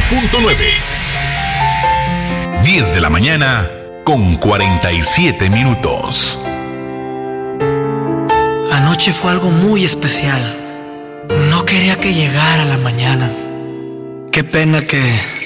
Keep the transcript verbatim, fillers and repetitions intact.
punto nueve. diez de la mañana con cuarenta y siete minutos. Anoche fue algo muy especial. No quería que llegara la mañana. Qué pena que